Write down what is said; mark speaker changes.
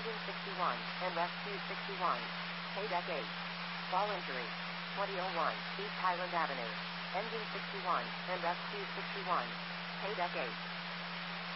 Speaker 1: engine 61, and rescue 61. KDEC 8. Fall injury. 2001, East Highland Avenue. Engine 61, and rescue 61. KDEC 8.